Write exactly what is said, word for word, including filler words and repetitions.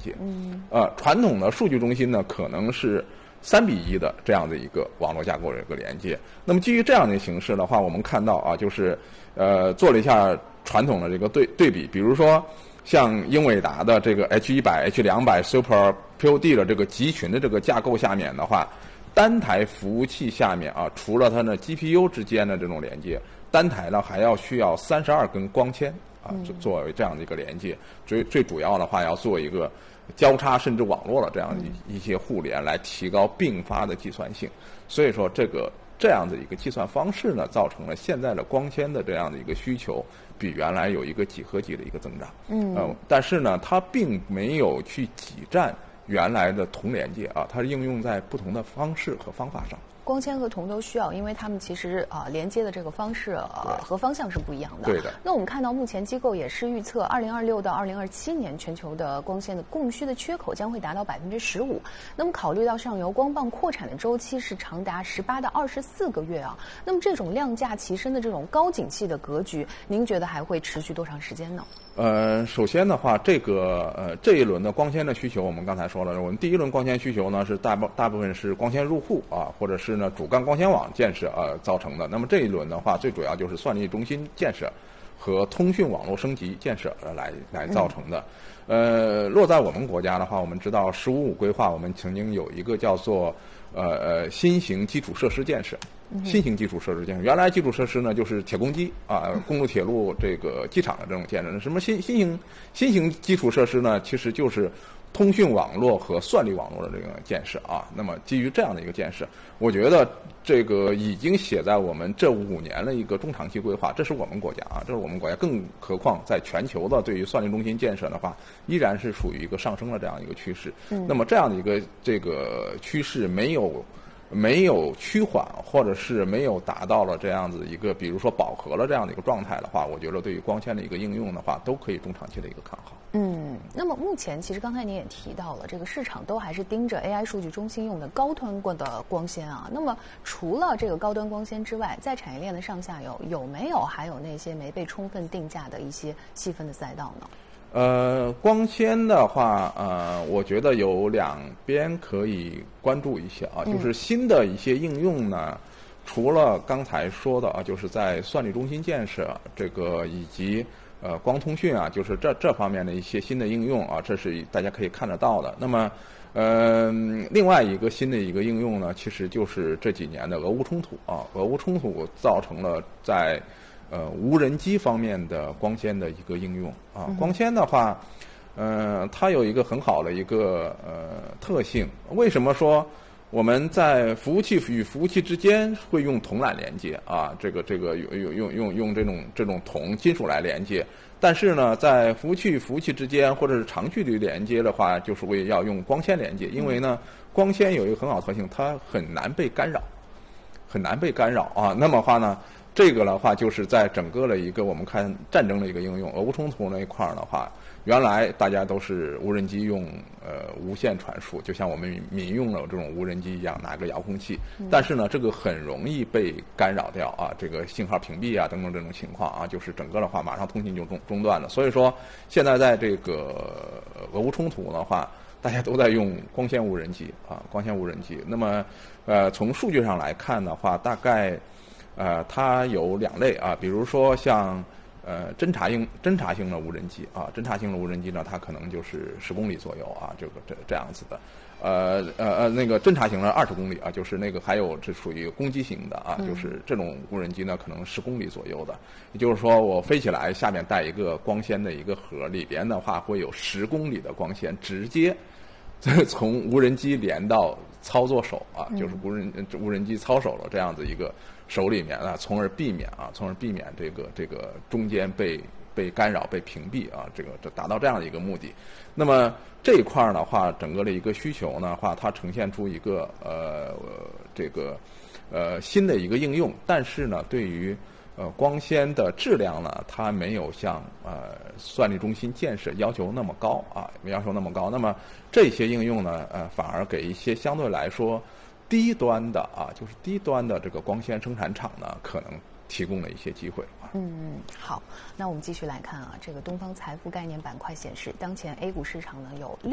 接。嗯，呃，传统的数据中心呢，可能是三比一的这样的一个网络架构的一个连接。那么基于这样的形式的话，我们看到啊，就是呃做了一下传统的这个对对比，比如说像英伟达的这个 H 一百、H 两百 Super P O D 的这个集群的这个架构下面的话，单台服务器下面啊，除了它的 G P U 之间的这种连接，单台呢还要需要三十二根光纤啊，作为这样的一个连接。最最主要的话要做一个交叉甚至网络的这样一一些互联，来提高并发的计算性。所以说这个这样的一个计算方式呢，造成了现在的光纤的这样的一个需求比原来有一个几何级的一个增长。嗯，呃，但是呢，它并没有去挤占原来的铜连接啊，它是应用在不同的方式和方法上。 光纤和铜都需要，因为它们其实啊、呃、连接的这个方式呃和方向是不一样的。 对的。 那我们看到目前机构也是预测，二零二六到二零二七年全球的光纤的供需的缺口将会达到百分之十五。那么考虑到上游光棒扩产的周期是长达十八到二十四个月啊，那么这种量价齐升的这种高景气的格局，您觉得还会持续多长时间呢？ 呃，首先的话，这个呃这一轮的光纤的需求，我们刚才说了，我们第一轮光纤需求呢是大部大部分是光纤入户啊，或者是呢主干光纤网建设呃造成的。那么这一轮的话，最主要就是算力中心建设和通讯网络升级建设呃来来造成的。呃，落在我们国家的话，我们知道“十五五”规划，我们曾经有一个叫做呃呃新型基础设施建设。新型基础设施建设，原来基础设施呢就是铁公基啊，公路、铁路、这个机场的这种建设。什么新新型新型基础设施呢？其实就是通讯网络和算力网络的这个建设啊。那么基于这样的一个建设，我觉得这个已经写在我们这五年的一个中长期规划，这是我们国家啊，这是我们国家。更何况在全球的对于算力中心建设的话，依然是属于一个上升的这样一个趋势。嗯，那么这样的一个这个趋势没有。没有趋缓，或者是没有达到了这样子一个，比如说饱和了这样的一个状态的话，我觉得对于光纤的一个应用的话，都可以中长期的一个看好。 嗯，那么目前其实刚才您也提到了，这个市场都还是盯着 A I 数据中心用的高端过的光纤啊。那么除了这个高端光纤之外，在产业链的上下游有没有还有那些没被充分定价的一些细分的赛道呢？ 呃，光纤的话，呃，我觉得有两边可以关注一下啊，就是新的一些应用呢，除了刚才说的啊，就是在算力中心建设这个以及呃光通讯啊，就是这这方面的一些新的应用啊，这是大家可以看得到的。那么，呃，另外一个新的一个应用呢，其实就是这几年的俄乌冲突啊，俄乌冲突造成了在呃，无人机方面的光纤的一个应用啊，光纤的话，呃，它有一个很好的一个呃特性。为什么说我们在服务器与服务器之间会用铜来连接啊？这个这个用用用用用这种这种铜金属来连接，但是呢，在服务器与服务器之间或者是长距离连接的话，就是会要用光纤连接，因为呢，光纤有一个很好的特性，它很难被干扰，很难被干扰啊。那么话呢？这个的话，就是在整个的一个我们看战争的一个应用，俄乌冲突那一块儿的话，原来大家都是无人机用呃无线传输，就像我们民用的这种无人机一样，拿个遥控器。但是呢，这个很容易被干扰掉啊，这个信号屏蔽啊等等这种情况啊，就是整个的话马上通信就中中断了。所以说，现在在这个俄乌冲突的话，大家都在用光纤无人机啊，光纤无人机。那么呃，从数据上来看的话，大概。呃，它有两类啊，比如说像呃侦察性侦察性的无人机啊，侦察性的无人机呢，它可能就是十公里左右啊，这个这这样子的。呃呃呃，那个侦察型的二十公里啊，就是那个还有这属于攻击型的啊，就是这种无人机呢，可能十公里左右的。也就是说，我飞起来，下面带一个光纤的一个盒，里边的话会有十公里的光纤，直接从无人机连到操作手啊，就是无人无人机操手了这样子一个。手里面啊，从而避免啊，从而避免这个这个中间被被干扰、被屏蔽啊，这个这达到这样的一个目的。那么这一块儿的话，整个的一个需求呢话，它呈现出一个呃这个呃新的一个应用，但是呢，对于呃光纤的质量呢，它没有像呃算力中心建设要求那么高啊，没要求那么高。那么这些应用呢，呃，反而给一些相对来说。低端的啊，就是低端的这个光纤生产厂呢，可能提供了一些机会啊。 嗯，好，那我们继续来看啊，这个东方财富概念板块显示，当前 A 股市场呢有。